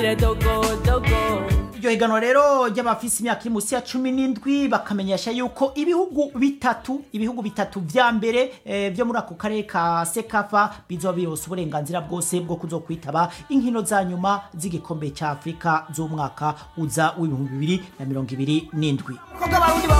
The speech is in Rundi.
Iryo higanwa rero ry'abafise imyaka iri musi ya 17 bakamenyesha yuko ibihugu bitatu vya mbere byo muri ako karere ka Sekafa bizobirose uburenganzira bwose bwo kuzokwitaba inkino za nyuma z'igikombe cya Afrika z'umwaka uza w'2027.